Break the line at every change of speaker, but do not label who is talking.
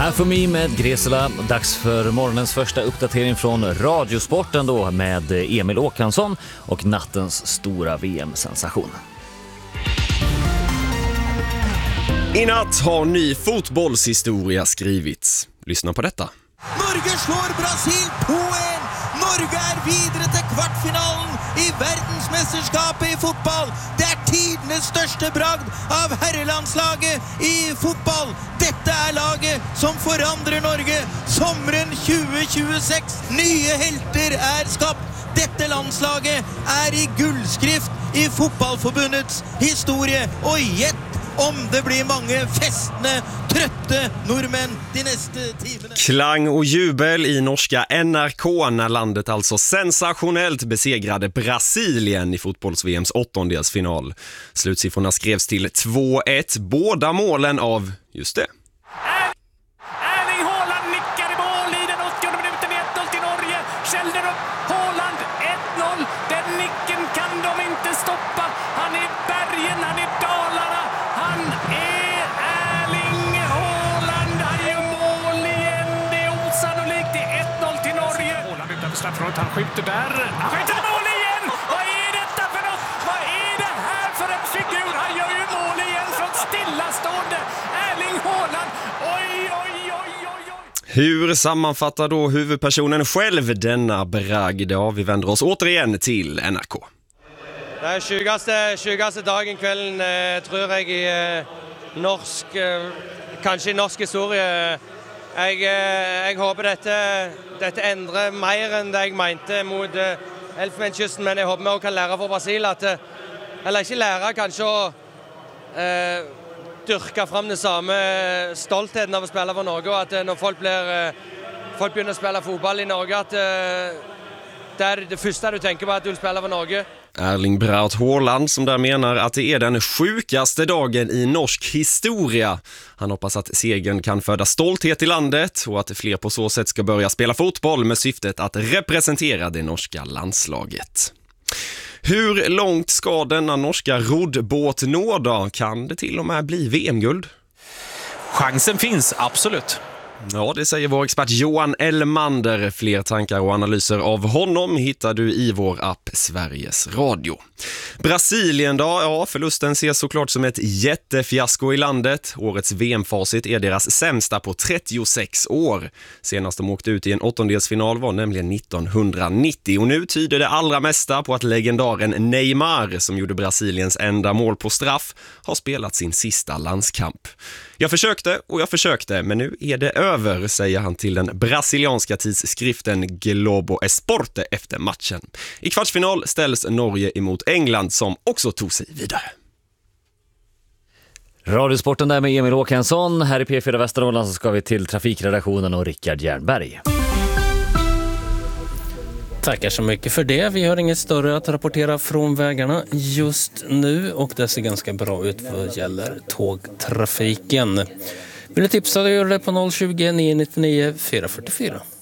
Här får vi med Gresela. Dags för morgonens första uppdatering från Radiosporten då med Emil Åkansson och nattens stora VM-sensation.
I natt har ny fotbollshistoria skrivits. Lyssna på detta.
Norge slår Brasil 2-1. Norge är vidare till kvartfinalen i världsmästerskapet i fotboll. Det är tidenes största bragd av herrelandslaget i fotboll. Detta är laget som förandrar Norge sommaren 2026. Nya helter är skapt. Detta landslaget är i guldskrift i fotbollförbundets historia och gett om det blir många festne, trötte norrmän de nästa timmarna.
Klang och jubel i norska NRK när landet alltså sensationellt besegrade Brasilien i fotbolls-VMs åttondelsfinal. Slutsiffrorna skrevs till 2-1, båda målen av, just det,
Erling Haaland nickar i mål i den 80:e minuten, 1-0 till Norge. Kjellner upp, Haaland 1-0. Den nicken kan de inte stoppa. Han är bergen, han är Dalarna. Han är Erling Haaland. Han gör mål igen. Det är osannolikt. Det är 1-0 till Norge. Haaland utanför straffområdet. Han skjuter där. Han skjuter mål igen! Vad är detta för något? Vad är det här för en figur? Han gör ju mål igen från stillastående. Erling Haaland. Oj, oj, oj, oj, oj.
Hur sammanfattar då huvudpersonen själv denna bragd? Ja, vi vänder oss återigen till NRK.
Det er 20. dagen kvelden, tror jeg, i norsk, kanskje i norsk historie. Jeg håper dette endrer mer enn det jeg mente mot Elfenbenskysten, men jeg håper vi også kan lære for Brasil at, eller ikke lære, kanskje å dyrke fram den samme stoltheten av å spille for Norge, og at når folk begynner å spille fotball i Norge, at det är det första du tänker på att du vill spela för Norge.
Erling Braut Haaland som där menar att det är den sjukaste dagen i norsk historia. Han hoppas att segern kan föda stolthet i landet och att fler på så sätt ska börja spela fotboll med syftet att representera det norska landslaget. Hur långt ska denna norska roddbåt nå då? Kan det till och med bli VM-guld?
Chansen finns, absolut.
Ja, det säger vår expert Johan Elmander. Fler tankar och analyser av honom hittar du i vår app Sveriges Radio. Brasilien då? Ja, förlusten ses såklart som ett jättefiasko i landet. Årets VM-facit är deras sämsta på 36 år. Senast de åkte ut i en åttondelsfinal var nämligen 1990. Och nu tyder det allra mesta på att legendaren Neymar, som gjorde Brasiliens enda mål på straff, har spelat sin sista landskamp. Jag försökte, men nu är det över, säger han till den brasilianska tidskriften Globo Esporte efter matchen. I kvartsfinal ställs Norge emot England som också tog sig vidare.
Radiosporten där med Emil Åkansson. Här i P4 Västernorrland så ska vi till trafikredaktionen och Rickard Jernberg.
Tackar så mycket för det. Vi har inget större att rapportera från vägarna just nu och det ser ganska bra ut vad gäller tågtrafiken. Vill du tipsa, då gör det på 020 999 444.